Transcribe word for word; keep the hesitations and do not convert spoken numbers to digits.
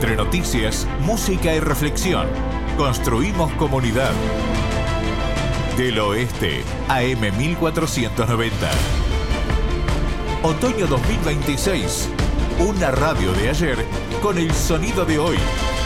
Entre noticias, música y reflexión, construimos comunidad. Del Oeste, A M mil cuatrocientos noventa. Otoño dos mil veintiséis. Una radio de ayer con el sonido de hoy.